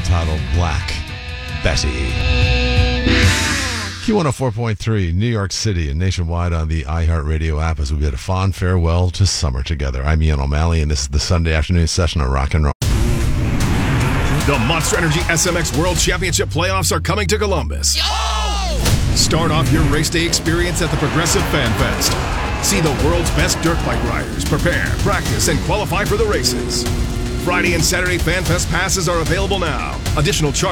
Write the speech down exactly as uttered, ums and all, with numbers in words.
entitled Black Betty. Q one oh four point three, New York City and nationwide on the iHeartRadio app as we bid a fond farewell to summer together. I'm Ian O'Malley, and this is the Sunday afternoon session of Rock and Roll. The Monster Energy S M X World Championship playoffs are coming to Columbus. Yo! Start off your race day experience at the Progressive Fan Fest. See the world's best dirt bike riders prepare, practice, and qualify for the races. Friday and Saturday Fan Fest passes are available now. Additional charges